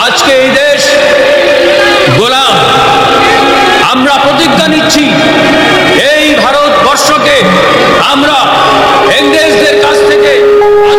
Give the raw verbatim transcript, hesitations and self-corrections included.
আজকে এই দেশ গোলাম। আমরা প্রতিজ্ঞা নিচ্ছি এই ভারতবর্ষকে আমরা